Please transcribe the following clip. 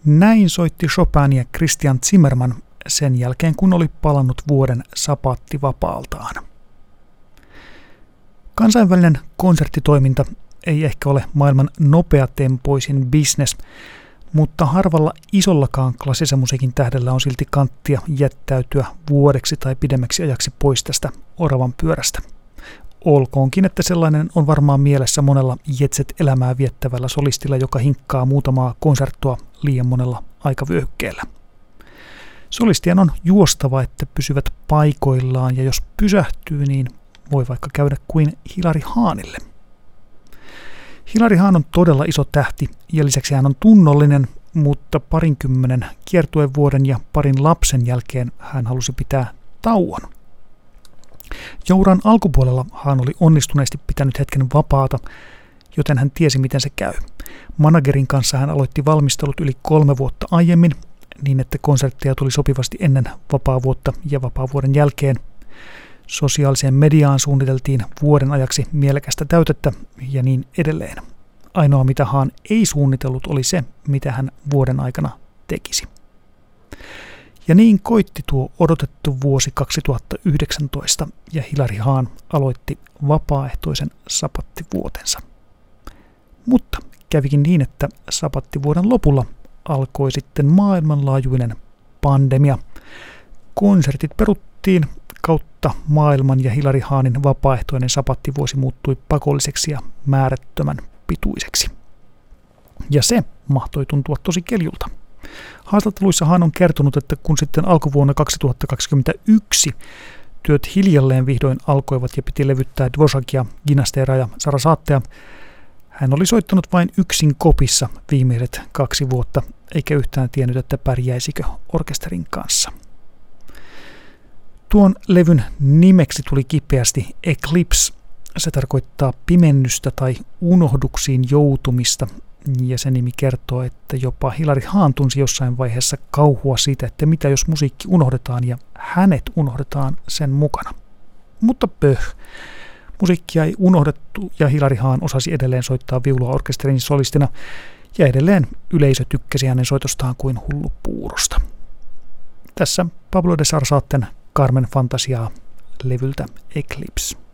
Näin soitti Chopin ja Christian Zimmermann sen jälkeen, kun oli palannut vuoden sapattivapaaltaan. Kansainvälinen konserttitoiminta ei ehkä ole maailman nopeatempoisin business, mutta harvalla isollakaan klassisen musiikin tähdellä on silti kanttia jättäytyä vuodeksi tai pidemmäksi ajaksi pois tästä oravan pyörästä. Olkoonkin, että sellainen on varmaan mielessä monella jetset-elämää viettävällä solistilla, joka hinkkaa muutamaa konserttoa liian monella aikavyöhykkeellä. Solistien on juostava, että pysyvät paikoillaan, ja jos pysähtyy, niin voi vaikka käydä kuin Hilari Haanille. Hilari Hahn on todella iso tähti, ja lisäksi hän on tunnollinen, mutta 20 kiertuevuoden ja parin lapsen jälkeen hän halusi pitää tauon. Jouran alkupuolella Hahn oli onnistuneesti pitänyt hetken vapaata, joten hän tiesi miten se käy. Managerin kanssa hän aloitti valmistelut yli 3 vuotta aiemmin, niin että konsertteja tuli sopivasti ennen vapaavuotta ja vapaavuoden jälkeen. Sosiaaliseen mediaan suunniteltiin vuoden ajaksi mielekästä täytettä ja niin edelleen. Ainoa mitä Hahn ei suunnitellut oli se, mitä hän vuoden aikana tekisi. Ja niin koitti tuo odotettu vuosi 2019 ja Hilari Hahn aloitti vapaaehtoisen sapattivuotensa. Mutta kävikin niin, että sapattivuoden lopulla alkoi sitten maailmanlaajuinen pandemia. Konsertit peruttiin kautta maailman ja Hilari Hahnin vapaaehtoinen sapattivuosi muuttui pakolliseksi ja määrättömän pituiseksi. Ja se mahtoi tuntua tosi keljulta. Haastatteluissa Hahn on kertonut, että kun sitten alkuvuonna 2021 työt hiljalleen vihdoin alkoivat ja piti levyttää Dvořákia, Ginasteraa ja Sarasatea, hän oli soittanut vain yksin kopissa viimeiset 2 vuotta, eikä yhtään tiennyt, että pärjäisikö orkesterin kanssa. Tuon levyn nimeksi tuli kipeästi Eclipse. Se tarkoittaa pimennystä tai unohduksiin joutumista, ja se nimi kertoo, että jopa Hilari Hahn tunsi jossain vaiheessa kauhua siitä, että mitä jos musiikki unohdetaan ja hänet unohdetaan sen mukana. Mutta musiikkia ei unohdettu ja Hilari Hahn osasi edelleen soittaa viulua orkesterin solistina, ja edelleen yleisö tykkäsi hänen soitostaan kuin hullu puurosta. Tässä Pablo de Sarasaten Carmen Fantasiaa levyltä Eclipse.